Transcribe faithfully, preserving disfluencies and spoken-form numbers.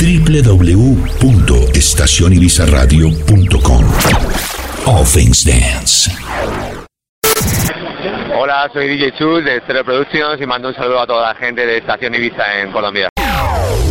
doble u doble u doble u punto estación ibiza radio punto com. All Things Dance. Hola, soy D J Chus de Stereo Productions y mando un saludo a toda la gente de Estación Ibiza en Colombia.